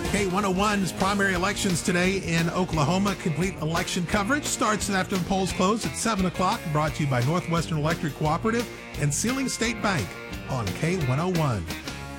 K101's primary elections today in Oklahoma. Complete election coverage starts after the polls close at 7 o'clock. Brought to you by Northwestern Electric Cooperative and Sealing State Bank on K101.